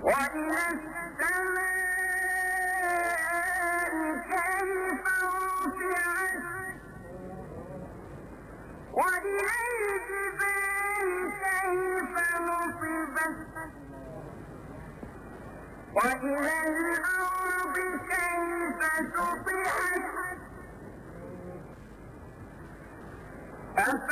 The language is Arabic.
وإلى السماء كيف رفعت وإلى الجبال كيف نصبت وإلى الأرض كيف سطحت